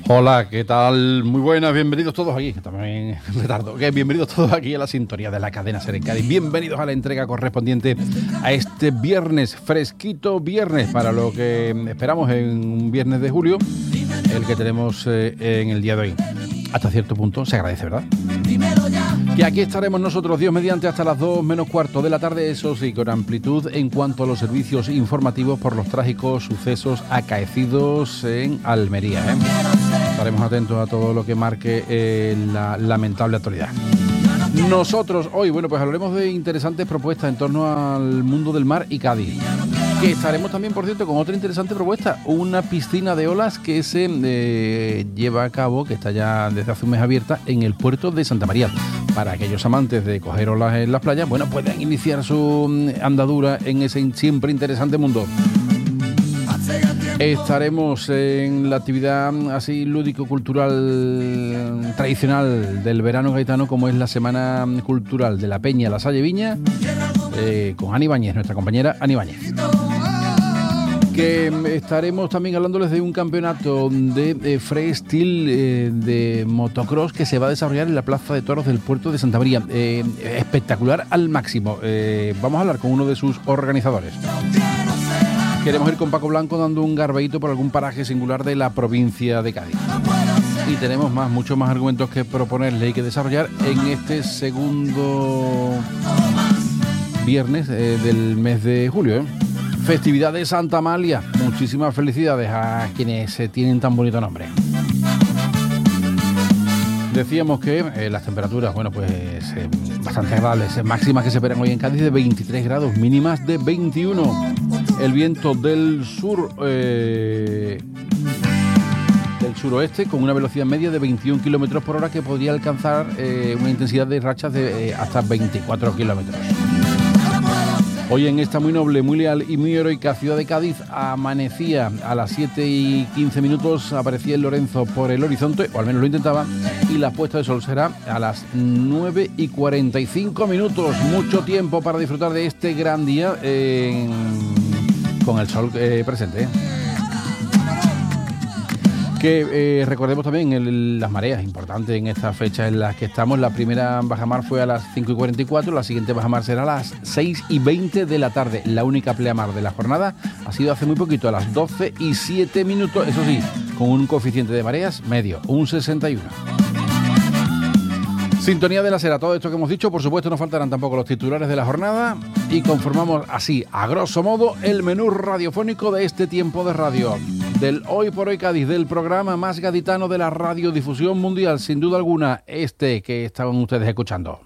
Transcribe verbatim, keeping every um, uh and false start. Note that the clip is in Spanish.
Hola, ¿qué tal? Muy buenas, bienvenidos todos aquí, también retardo, que bienvenidos todos aquí a la sintonía de la cadena SER en Cádiz. Bienvenidos a la entrega correspondiente a este viernes, fresquito viernes, para lo que esperamos en un viernes de julio, el que tenemos eh, en el día de hoy. Hasta cierto punto se agradece, ¿verdad? Que aquí estaremos nosotros, Dios mediante, hasta las dos menos cuarto de la tarde, eso sí, con amplitud en cuanto a los servicios informativos por los trágicos sucesos acaecidos en Almería, ¿eh? Estaremos atentos a todo lo que marque eh, la lamentable actualidad. Nosotros hoy, bueno, pues hablaremos de interesantes propuestas en torno al mundo del mar y Cádiz. Que estaremos también, por cierto, con otra interesante propuesta, una piscina de olas que se eh, lleva a cabo, que está ya desde hace un mes abierta, en el puerto de Santa María. Para aquellos amantes de coger olas en las playas, bueno, pueden iniciar su andadura en ese siempre interesante mundo. Estaremos en la actividad así lúdico-cultural tradicional del verano gaditano, como es la Semana Cultural de la Peña La Salle Viña, eh, con Ani Báñez, nuestra compañera Ani Báñez. Que estaremos también hablándoles de un campeonato de, de freestyle eh, de motocross que se va a desarrollar en la Plaza de Toros del Puerto de Santa María. Eh, espectacular al máximo. Eh, vamos a hablar con uno de sus organizadores. Queremos ir con Paco Blanco dando un garbeíto por algún paraje singular de la provincia de Cádiz. Y tenemos más, muchos más argumentos que proponerle y que desarrollar en este segundo viernes eh, del mes de julio, ¿eh? Festividad de Santa Amalia. Muchísimas felicidades a quienes eh, tienen tan bonito nombre. Decíamos que eh, las temperaturas, bueno, pues eh, bastante agradables, eh, máximas que se esperan hoy en Cádiz de veintitrés grados, mínimas de veintiuno. El viento del sur eh, del suroeste con una velocidad media de veintiún kilómetros por hora que podría alcanzar eh, una intensidad de rachas de eh, hasta veinticuatro kilómetros. Hoy en esta muy noble, muy leal y muy heroica ciudad de Cádiz amanecía a las siete y quince minutos, aparecía el Lorenzo por el horizonte, o al menos lo intentaba, y la puesta de sol será a las nueve y cuarenta y cinco minutos. Mucho tiempo para disfrutar de este gran día eh, con el sol eh, presente. Que eh, recordemos también el, las mareas, importante en esta fecha en las que estamos. La primera bajamar fue a las cinco y cuarenta y cuatro, la siguiente bajamar será a las seis y veinte de la tarde. La única pleamar de la jornada ha sido hace muy poquito, a las doce y siete minutos, eso sí, con un coeficiente de mareas medio, un sesenta y uno. Sintonía de la SER. Todo esto que hemos dicho, por supuesto, no faltarán tampoco los titulares de la jornada y conformamos así, a grosso modo, el menú radiofónico de este tiempo de radio. Del Hoy por Hoy Cádiz, del programa más gaditano de la radiodifusión mundial, sin duda alguna, este que estaban ustedes escuchando.